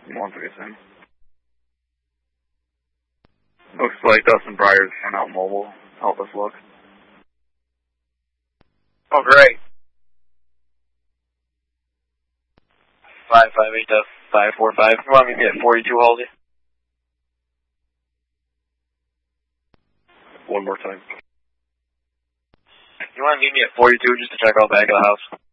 One second. Looks like Dustin Breyer's out mobile. Help us look. Oh, great. 558-545. You want me to be at 42, Halsey? One more time. You want to meet me at 42 just to check out back of the house?